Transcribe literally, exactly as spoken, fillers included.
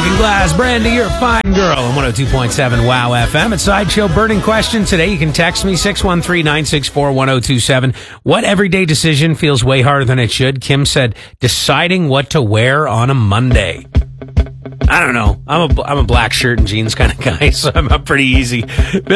Broken Glass. Brandy, you're a fine girl on one oh two point seven WOW F M. It's Sideshow Burning Question. Today you can text me six one three, nine six four, one oh two seven. What everyday decision feels way harder than it should? Kim said, deciding what to wear on a Monday. I don't know. I'm a, I'm a black shirt and jeans kind of guy, so I'm, I'm pretty easy.